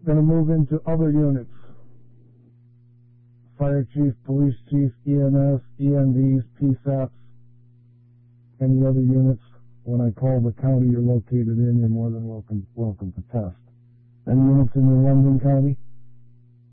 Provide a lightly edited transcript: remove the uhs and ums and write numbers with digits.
Going to move into other units. Fire chief, police chief, EMS, EMDs, PSAPs, any other units. When I call the county you're located in, you're more than welcome to test. Any units in the London County?